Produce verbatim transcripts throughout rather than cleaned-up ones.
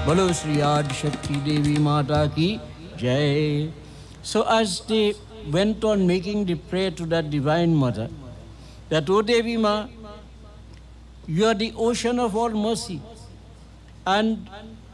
Bolo Sri Adi Shakti Devi Mata Ki Jai. So as they went on making the prayer to that Divine Mother, that, O Devi Ma, you are the ocean of all mercy, and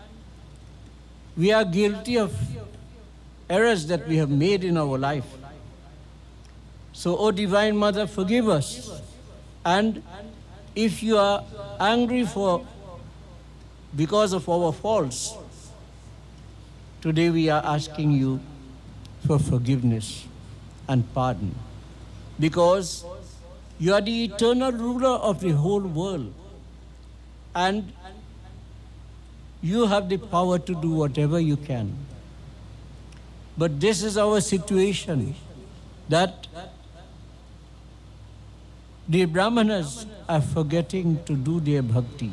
we are guilty of errors that we have made in our life. So, O Divine Mother, forgive us. And if you are angry for because of our faults, today we are asking you for forgiveness and pardon, because you are the eternal ruler of the whole world, and you have the power to do whatever you can. But this is our situation, that the Brahmanas are forgetting to do their bhakti,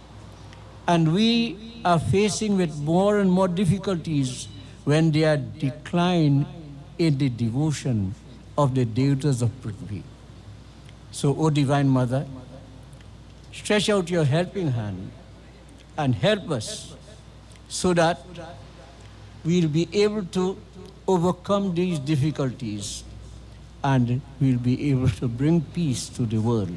and we are facing with more and more difficulties when they are declined in the devotion of the devatas of Prithvi. So, O Divine Mother, stretch out your helping hand and help us so that we'll be able to overcome these difficulties and we'll be able to bring peace to the world.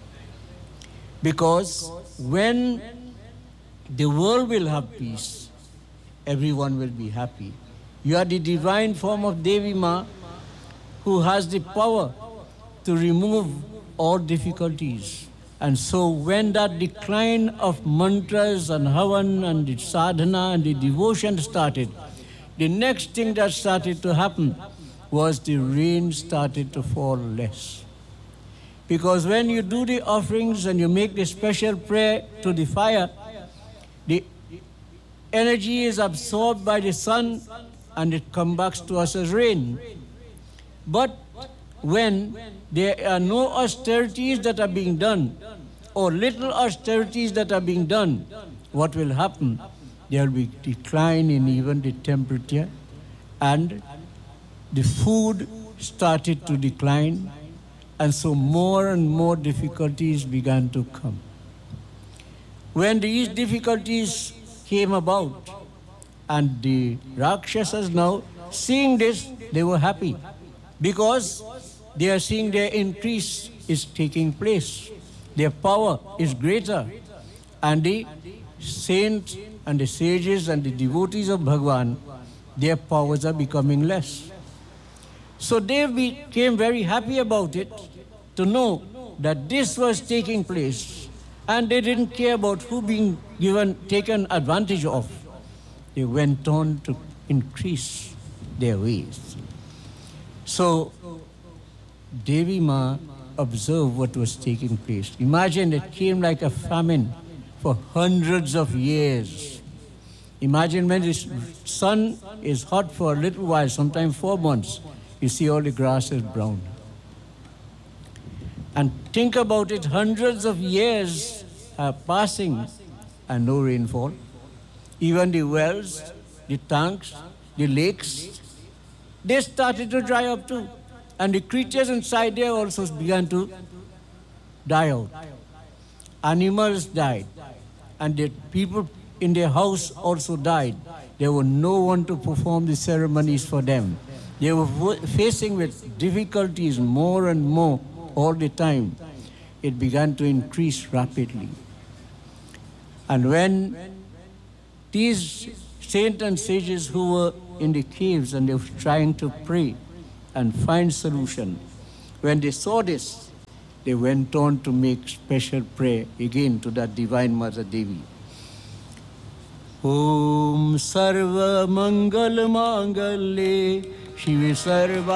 Because when the world will have peace, everyone will be happy. You are the divine form of Devi Ma, who has the power to remove all difficulties. And so when that decline of mantras and havan and the sadhana and the devotion started, the next thing that started to happen was the rain started to fall less. Because when you do the offerings and you make the special prayer to the fire, the energy is absorbed by the sun and it comes back to us as rain. But when there are no austerities that are being done, or little austerities that are being done, what will happen? There will be decline in even the temperature, and the food started to decline, and so more and more difficulties began to come. When these difficulties came about, and the Rakshasas now, seeing this, they were happy, because they are seeing their increase is taking place. Their power is greater, and the saints and the sages and the devotees of Bhagavan, their powers are becoming less. So they became very happy about it, to know that this was taking place, and they didn't care about who being given, taken advantage of. They went on to increase their ways. So Devi Ma observed what was taking place. Imagine it came like a famine for hundreds of years. Imagine when the sun is hot for a little while, sometimes four months, you see all the grass is brown. And think about it, hundreds of years are passing and no rainfall. Even the wells, the tanks, the lakes, they started to dry up too. And the creatures inside there also began to die out. Animals died. And the people in their house also died. There was no one to perform the ceremonies for them. They were facing with difficulties more and more all the time. It began to increase rapidly. And when these saints and sages who were in the caves and they were trying to pray and find solution, when they saw this, they went on to make special prayer again to that Divine Mother Devi. Om Sarva Mangal Mangalye Shiva Sarva